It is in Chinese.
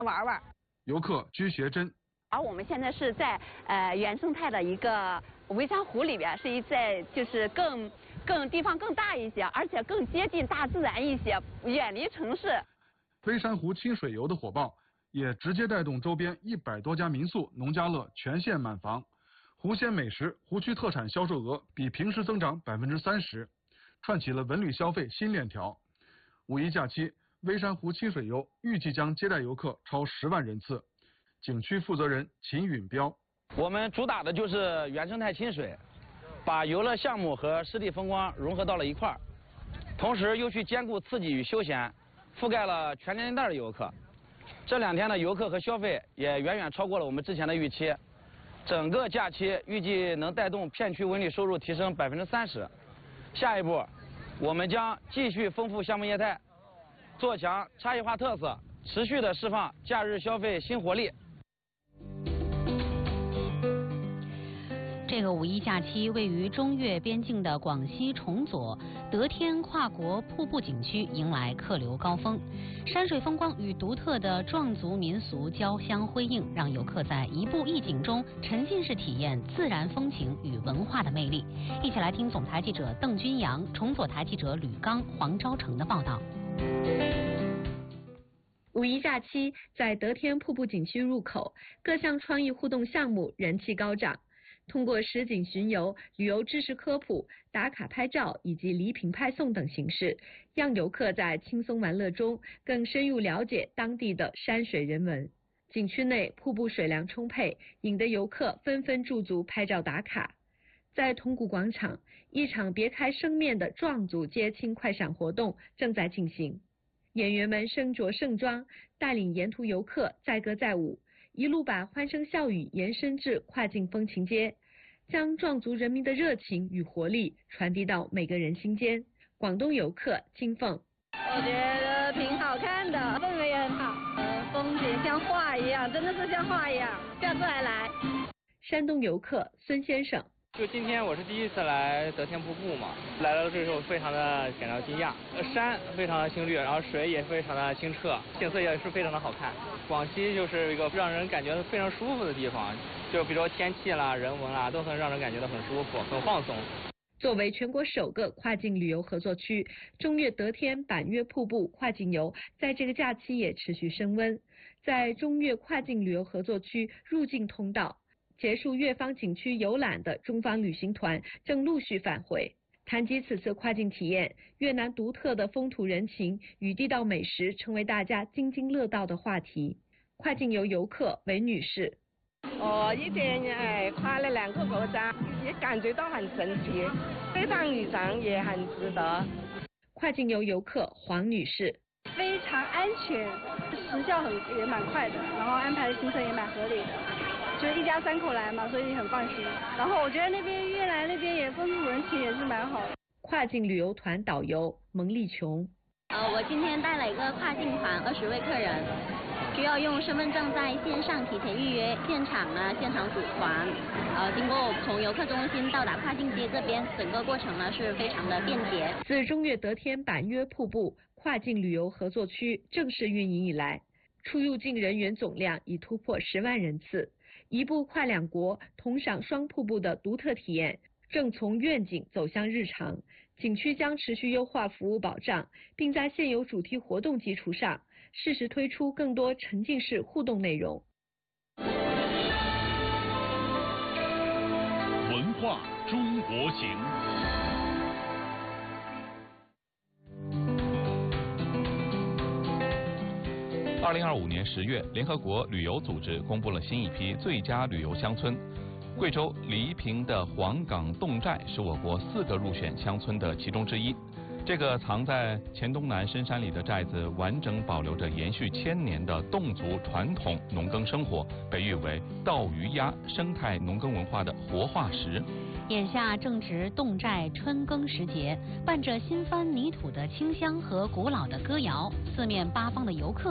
玩玩。 游客居学真。 而我们现在是在原生态的一个微山湖里边，是在就是更地方更大一些，而且更接近大自然一些，远离城市。 微山湖清水游的火爆，也直接带动周边100多家民宿、农家乐全线满房。湖鲜美食、湖区特产销售额比平时增长30%，串起了文旅消费新链条。五一假期，微山湖清水游预计将接待游客超10万人次。景区负责人秦允彪： 我们主打的就是原生态亲水，把游乐项目和湿地风光融合到了一块儿，同时又去兼顾刺激与休闲，覆盖了全年龄段的游客。这2天的游客和消费也远远超过了我们之前的预期。整个假期预计能带动片区文旅收入提升30%。下一步，我们将继续丰富项目业态，做强差异化特色，持续的释放假日消费新活力。 这个五一假期，位于中越边境的广西崇左德天跨国瀑布景区迎来客流高峰，山水风光与独特的壮族民俗交相辉映，让游客在一步一景中沉浸式体验自然风情与文化的魅力。一起来听总台记者邓君阳、崇左台记者吕刚、黄昭成的报道。 五一假期，在德天瀑布景区入口，各项创意互动项目人气高涨。通过实景巡游、旅游知识科普、打卡拍照以及礼品派送等形式，让游客在轻松玩乐中更深入了解当地的山水人文。景区内瀑布水量充沛，引得游客纷纷驻足拍照打卡。在铜鼓广场，一场别开生面的壮族接亲快闪活动正在进行。演员们身着盛装，带领沿途游客载歌载舞，一路把欢声笑语延伸至跨境风情街，将壮族人民的热情与活力传递到每个人心间。广东游客金凤： 我觉得挺好看的，氛围也很好，风景像画一样，真的是像画一样，下次还来。 山东游客孙先生： 就今天我是第一次来德天瀑布嘛，来到这时候非常的感到惊讶，山非常的青绿，然后水也非常的清澈，景色也是非常的好看。广西就是一个让人感觉非常舒服的地方，就比如说天气啦、人文啦，都很让人感觉到很舒服、很放松。 作为全国首个跨境旅游合作区，中越德天板约瀑布跨境游在这个假期也持续升温。在中越跨境旅游合作区入境通道，结束越方景区游览的中方旅行团正陆续返回。谈及此次跨境体验，越南独特的风土人情与地道美食成为大家津津乐道的话题。跨境游游客韦女士： 以前跨了2个国家，也感觉到很神奇，这趟旅程也很值得。 跨境游游客黄女士： 非常安全，时效也蛮快的，然后安排的行程也蛮合理的，就是一家3口来嘛，所以很放心。然后我觉得那边越南那边也风土人情也是蛮好的。 跨境旅游团导游蒙丽琼： 我今天带了一个跨境团，20位客人，需要用身份证在线上提前预约，现场组团。经过从游客中心到达跨境街这边，整个过程呢是非常的便捷。 自中越德天板约瀑布跨境旅游合作区正式运营以来，出入境人员总量已突破10万人次，一步跨2国同赏双瀑布的独特体验正从愿景走向日常。景区将持续优化服务保障，并在现有主题活动基础上，适时推出更多沉浸式互动内容。 文化中国行。2025年10月，联合国旅游组织公布了新一批最佳旅游乡村。贵州黎平的黄岗侗寨是我国4个入选乡村的其中之一。这个藏在黔东南深山里的寨子，完整保留着延续1000年的侗族传统农耕生活，被誉为稻鱼鸭生态农耕文化的活化石。 眼下正值侗寨春耕时节，伴着新翻泥土的清香和古老的歌谣，四面八方的游客